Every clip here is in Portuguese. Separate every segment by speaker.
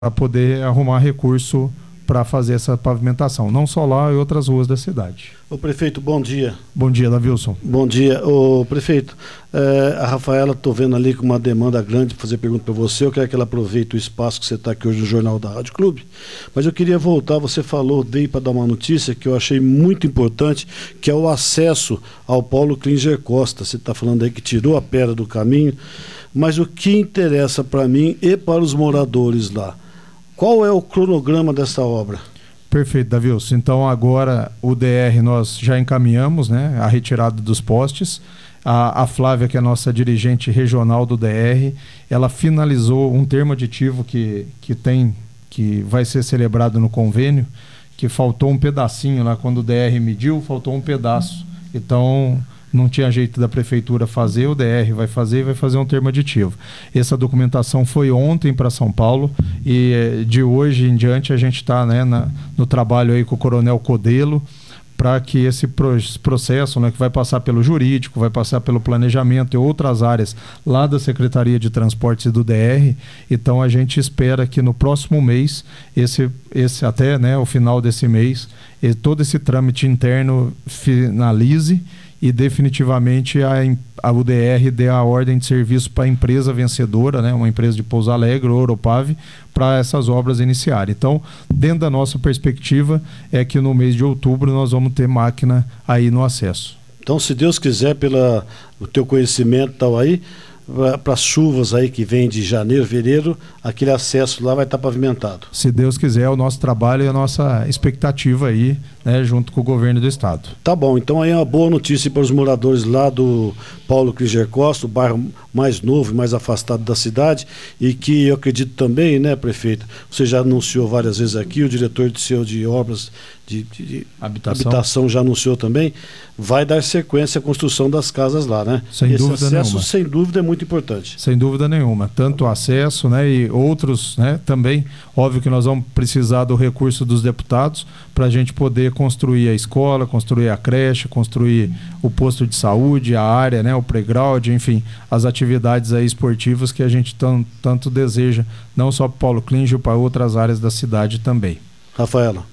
Speaker 1: poder arrumar recurso para fazer essa pavimentação, não só lá, em outras ruas da cidade.
Speaker 2: Ô prefeito, bom dia.
Speaker 1: Bom dia, Davilson.
Speaker 2: Bom dia. Ô prefeito, a Rafaela, estou vendo ali com uma demanda grande para fazer pergunta para você, eu quero que ela aproveite o espaço que você está aqui hoje no Jornal da Rádio Clube, mas eu queria voltar, você falou, veio para dar uma notícia que eu achei muito importante, que é o acesso ao Paulo Klinger Costa. Você está falando aí que tirou a pedra do caminho, mas o que interessa para mim e para os moradores lá, qual é o cronograma dessa obra?
Speaker 1: Perfeito, Davilson. Então agora o DR nós já encaminhamos, né, a retirada dos postes. A Flávia, que é a nossa dirigente regional do DR, ela finalizou um termo aditivo que vai ser celebrado no convênio, que faltou um pedacinho lá, quando o DR mediu, faltou um pedaço. Então não tinha jeito da prefeitura fazer, o DR vai fazer e vai fazer um termo aditivo. Essa documentação foi ontem para São Paulo e de hoje em diante a gente está, né, no trabalho aí com o Coronel Codelo para que esse processo, né, que vai passar pelo jurídico, vai passar pelo planejamento e outras áreas lá da Secretaria de Transportes e do DR. Então a gente espera que no próximo mês, esse até, né, o final desse mês, todo esse trâmite interno finalize e definitivamente a UDR dê a ordem de serviço para a empresa vencedora, né, uma empresa de Pouso Alegre, Oropave, para essas obras iniciarem. Então, dentro da nossa perspectiva, é que no mês de outubro nós vamos ter máquina aí no acesso.
Speaker 2: Então, se Deus quiser, pelo teu conhecimento tal aí, para as chuvas aí que vem de janeiro, fevereiro, aquele acesso lá vai estar pavimentado.
Speaker 1: Se Deus quiser, é o nosso trabalho e a nossa expectativa aí, né, junto com o governo do estado.
Speaker 2: Tá bom, então aí é uma boa notícia para os moradores lá do Paulo Klinger Costa, o bairro mais novo e mais afastado da cidade, e que eu acredito também, né, prefeito, você já anunciou várias vezes aqui, o diretor de obras de habitação já anunciou também, vai dar sequência à construção das casas lá, né?
Speaker 1: Sem dúvida nenhuma.
Speaker 2: Esse acesso, sem dúvida, é muito importante.
Speaker 1: Sem dúvida nenhuma. Tanto o acesso, né, e outros, né, também. Óbvio que nós vamos precisar do recurso dos deputados para a gente poder construir a escola, construir a creche, construir o posto de saúde, a área, né, o playground, enfim, as atividades aí esportivas que a gente tanto deseja, não só para Paulo Klinger, para outras áreas da cidade também.
Speaker 2: Rafaela.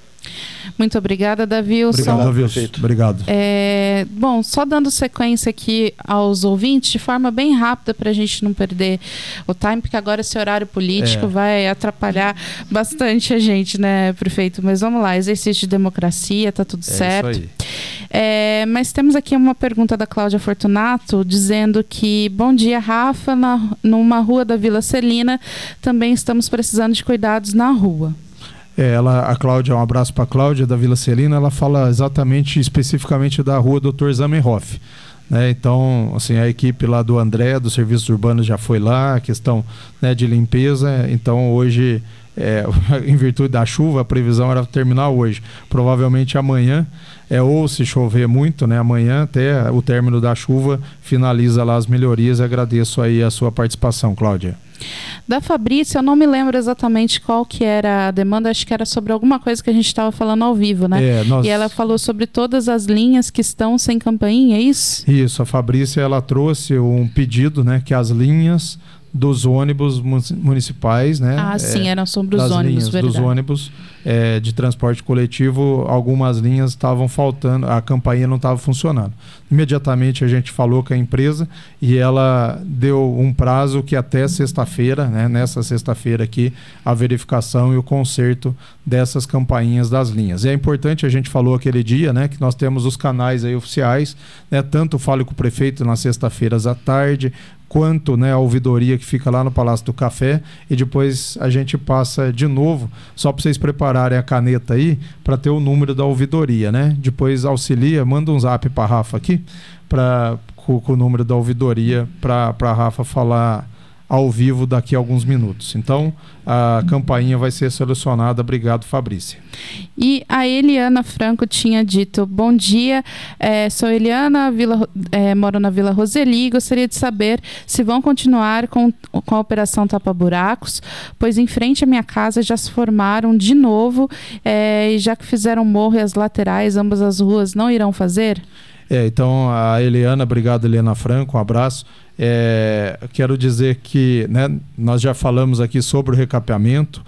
Speaker 3: Muito obrigada, Davilson.
Speaker 1: Obrigado, Davilson. Obrigado.
Speaker 3: Bom, só dando sequência aqui aos ouvintes, de forma bem rápida para a gente não perder o time, porque agora esse horário político vai atrapalhar bastante a gente, né, prefeito? Mas vamos lá, exercício de democracia, tá tudo certo.
Speaker 1: Isso aí.
Speaker 3: Mas temos aqui uma pergunta da Cláudia Fortunato, dizendo que, bom dia, Rafa, numa rua da Vila Celina, também estamos precisando de cuidados na rua.
Speaker 1: A Cláudia, um abraço para a Cláudia da Vila Celina, ela fala especificamente da rua Dr. Zamenhof, né? Então, assim, a equipe lá do André, dos serviços urbanos, já foi lá, a questão, né, de limpeza. Então hoje, em virtude da chuva, a previsão era terminar hoje, provavelmente amanhã, ou se chover muito, né, amanhã até o término da chuva finaliza lá as melhorias. Agradeço aí a sua participação, Cláudia.
Speaker 3: Da Fabrícia, eu não me lembro exatamente qual que era a demanda, acho que era sobre alguma coisa que a gente estava falando ao vivo, né? E ela falou sobre todas as linhas que estão sem campainha, é isso?
Speaker 1: Isso, a Fabrícia, ela trouxe um pedido, né, que as linhas dos ônibus municipais, né?
Speaker 3: Sim, eram sobre os ônibus,
Speaker 1: linhas
Speaker 3: verdade.
Speaker 1: Dos ônibus de transporte coletivo, algumas linhas estavam faltando, a campainha não estava funcionando. Imediatamente a gente falou com a empresa e ela deu um prazo que até sexta-feira, né, nessa sexta-feira aqui, a verificação e o conserto dessas campainhas das linhas. E é importante, a gente falou aquele dia, né, que nós temos os canais aí oficiais, né, tanto fale com o prefeito nas sextas-feiras à tarde, quanto, né, a ouvidoria que fica lá no Palácio do Café, e depois a gente passa de novo, só para vocês prepararem a caneta aí, para ter o número da ouvidoria, né? Depois auxilia, manda um zap para a Rafa aqui, com o número da ouvidoria, para a Rafa falar ao vivo daqui a alguns minutos. Então, a campainha vai ser solucionada. Obrigado, Fabrícia.
Speaker 3: E a Eliana Franco tinha dito, bom dia, sou Eliana, moro na Vila Roseli, gostaria de saber se vão continuar com a operação tapa-buracos, pois em frente à minha casa já se formaram de novo, e já que fizeram morro e as laterais, ambas as ruas, não irão fazer?
Speaker 1: Então, a Eliana, obrigado, Eliana Franco, um abraço. Quero dizer que, né, nós já falamos aqui sobre o recapeamento.